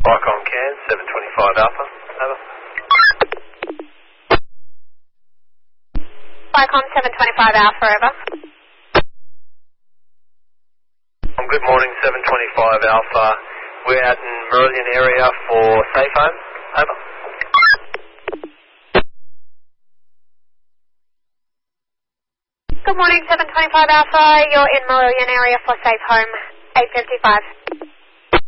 Icon Can, 725 Alpha. Over. Icon 725 Alpha, over. Good morning, 725 Alpha. We're out in Meridian area for Safe Home. Over. Good morning, 725 Alpha. You're in Meridian area for Safe Home, 855.